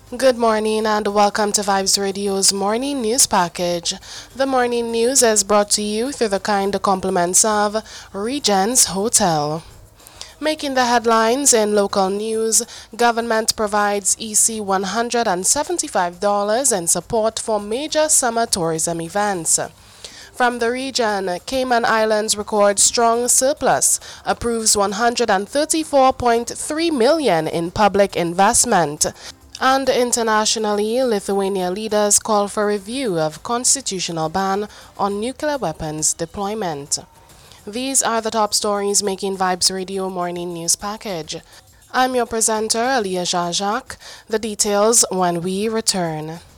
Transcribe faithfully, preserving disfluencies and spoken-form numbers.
Good morning and welcome to Vibes Radio's morning news package. The morning news is brought to you through the kind compliments of Regents Hotel. Making the headlines in local news, government provides E C one hundred seventy-five dollars in support for major summer tourism events. From the region, Cayman Islands records strong surplus, approves one hundred thirty-four point three million dollars in public investment. And internationally, Lithuania leaders call for review of constitutional ban on nuclear weapons deployment. These are the top stories making Vibes Radio Morning News Package. I'm your presenter, Aliyah Jajak. The details when we return.